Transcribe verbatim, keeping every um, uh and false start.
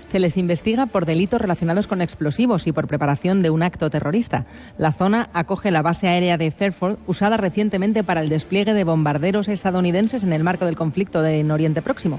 Se les investiga por delitos relacionados con explosivos y por preparación de un acto terrorista. La zona acoge la base aérea de Fairford, usada recientemente para el despliegue de bombarderos estadounidenses en el marco del conflicto en Oriente Próximo.